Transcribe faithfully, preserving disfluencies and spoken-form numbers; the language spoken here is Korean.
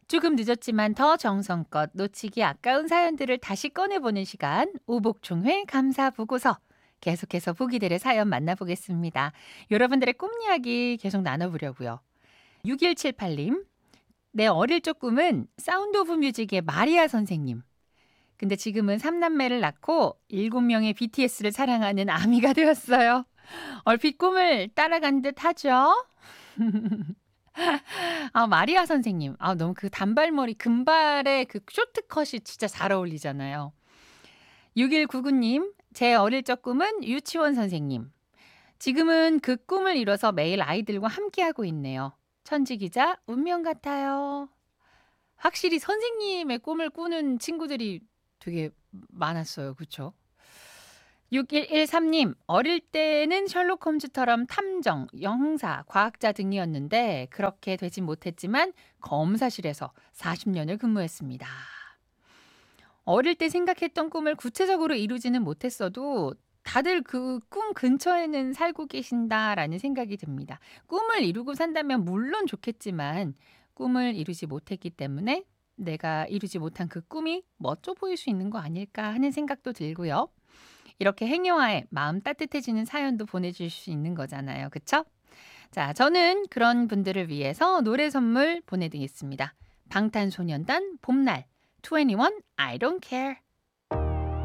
조금 늦었지만 더 정성껏 놓치기 아까운 사연들을 다시 꺼내보는 시간, 오복종회 감사보고서. 계속해서 보기들의 사연 만나보겠습니다. 여러분들의 꿈 이야기 계속 나눠보려고요. 육일칠팔님, 내 어릴 적 꿈은 사운드 오브 뮤직의 마리아 선생님. 근데 지금은 삼남매를 낳고 일곱 명의 비티에스를 사랑하는 아미가 되었어요. 얼핏 꿈을 따라간 듯 하죠? 아, 마리아 선생님. 아, 너무 그 단발머리, 금발의 그 쇼트컷이 진짜 잘 어울리잖아요. 육일구구님, 제 어릴 적 꿈은 유치원 선생님. 지금은 그 꿈을 이뤄서 매일 아이들과 함께하고 있네요. 천지 기자, 운명 같아요. 확실히 선생님의 꿈을 꾸는 친구들이 되게 많았어요. 그쵸? 육일일삼님, 어릴 때는 셜록 홈즈처럼 탐정, 영사, 과학자 등이었는데 그렇게 되진 못했지만 검사실에서 사십 년을 근무했습니다. 어릴 때 생각했던 꿈을 구체적으로 이루지는 못했어도 다들 그 꿈 근처에는 살고 계신다라는 생각이 듭니다. 꿈을 이루고 산다면 물론 좋겠지만 꿈을 이루지 못했기 때문에 내가 이루지 못한 그 꿈이 멋져 보일 수 있는 거 아닐까 하는 생각도 들고요. 이렇게 행여와의 마음 따뜻해지는 사연도 보내줄 수 있는 거잖아요. 그쵸? 자, 저는 그런 분들을 위해서 노래 선물 보내드리겠습니다. 방탄소년단 봄날, 이십일 I don't care.